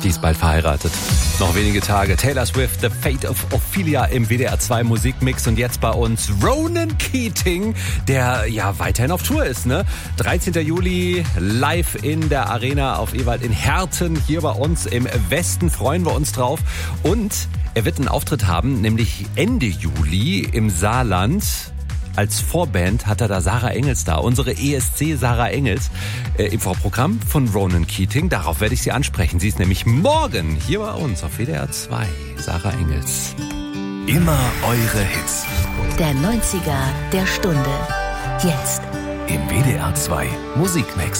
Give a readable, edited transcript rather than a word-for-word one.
Die ist bald verheiratet. Noch wenige Tage. Taylor Swift, The Fate of Ophelia im WDR 2 Musikmix. Und jetzt bei uns Ronan Keating, der ja weiterhin auf Tour ist, ne? 13. Juli live in der Arena auf Ewald in Herten. Hier bei uns im Westen freuen wir uns drauf. Und er wird einen Auftritt haben, nämlich Ende Juli im Saarland. Als Vorband hat er da Sarah Engels da, unsere ESC Sarah Engels, im Vorprogramm von Ronan Keating. Darauf werde ich Sie ansprechen. Sie ist nämlich morgen hier bei uns auf WDR 2. Sarah Engels. Immer eure Hits. Der 90er der Stunde. Jetzt. Im WDR 2 Musikmix.